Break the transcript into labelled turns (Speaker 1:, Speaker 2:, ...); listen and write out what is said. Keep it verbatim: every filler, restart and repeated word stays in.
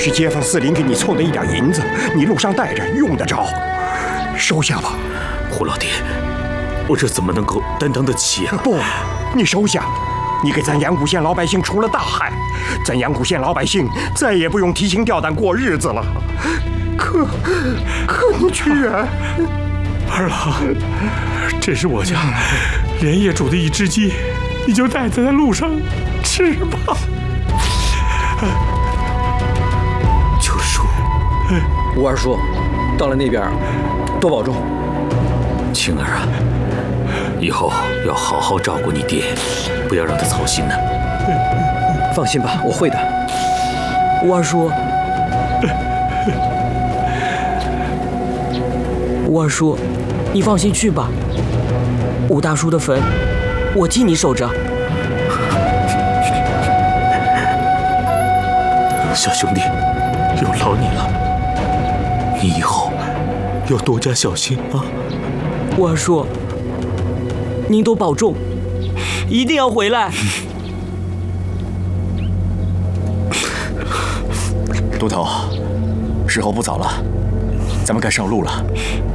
Speaker 1: 是街坊四邻给你凑的一点银子，你路上带着用得着，收下吧。
Speaker 2: 胡老爹，我这怎么能够担当得起啊？
Speaker 1: 不，你收下，你给咱阳谷县老百姓除了大害，咱阳谷县老百姓再也不用提心吊胆过日子了。可可你居然……
Speaker 3: 二郎，这是我家连夜煮的一只鸡，你就带在路上吃吧。
Speaker 2: 九叔，
Speaker 4: 吴二叔，到了那边多保重。
Speaker 2: 青儿啊，以后要好好照顾你爹，不要让他操心呢。
Speaker 4: 放心吧，我会的。
Speaker 5: 吴二叔，吴二叔，你放心去吧。吴大叔的坟，我替你守着。
Speaker 2: 小兄弟，有劳你了，你以后要多加小心啊。
Speaker 5: 吴二叔，您多保重，一定要回来。
Speaker 6: 都头，时候不早了，咱们该上路了。